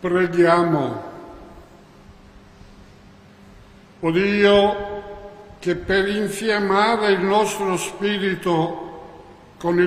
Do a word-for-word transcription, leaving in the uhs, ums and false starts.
Preghiamo. O Dio, che per infiammare il nostro spirito con il